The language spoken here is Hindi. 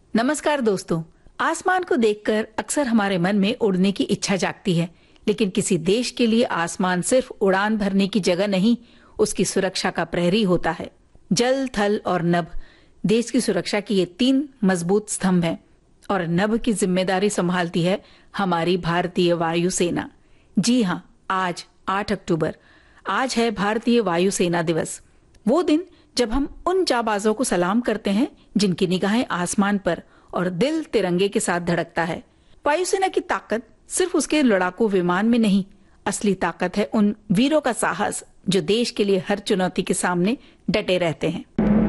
नमस्कार दोस्तों। आसमान को देखकर अक्सर हमारे मन में उड़ने की इच्छा जागती है, लेकिन किसी देश के लिए आसमान सिर्फ उड़ान भरने की जगह नहीं, उसकी सुरक्षा का प्रहरी होता है। जल, थल और नभ देश की सुरक्षा की ये 3 मजबूत स्तंभ हैं और नभ की जिम्मेदारी संभालती है हमारी भारतीय वायुसेना। जी हाँ, आज 8 अक्टूबर आज है भारतीय वायुसेना दिवस। वो दिन जब हम उन जाबाजों को सलाम करते हैं जिनकी निगाहें आसमान पर और दिल तिरंगे के साथ धड़कता है। वायुसेना की ताकत सिर्फ उसके लड़ाकू विमान में नहीं, असली ताकत है उन वीरों का साहस जो देश के लिए हर चुनौती के सामने डटे रहते हैं।